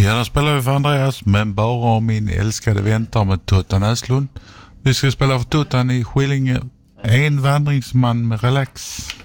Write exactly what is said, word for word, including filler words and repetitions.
Ja, då spelar vi för Andreas, men bara om min älskade väntar med Totta Näslund. Vi ska spela för Tottan i Skillinge. En vandringsman med relax.